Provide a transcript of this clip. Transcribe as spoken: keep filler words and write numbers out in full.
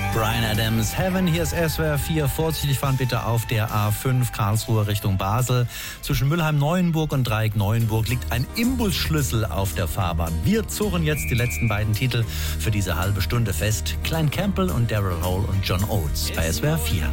Bryan Adams, Heaven, hier ist S W R vier. Vorsichtig fahren bitte auf der A fünf Karlsruhe Richtung Basel. Zwischen Mülheim-Neuenburg und Dreieck-Neuenburg liegt ein Imbusschlüssel auf der Fahrbahn. Wir zurren jetzt die letzten beiden Titel für diese halbe Stunde fest. Klein Campbell und Daryl Hall und John Oates bei S W R vier.